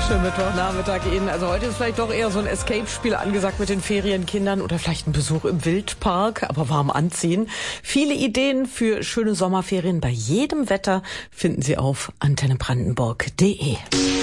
Schönen Mittwochnachmittag Ihnen. Also heute ist vielleicht doch eher so ein Escape-Spiel angesagt mit den Ferienkindern oder vielleicht ein Besuch im Wildpark, aber warm anziehen. Viele Ideen für schöne Sommerferien bei jedem Wetter finden Sie auf antennebrandenburg.de.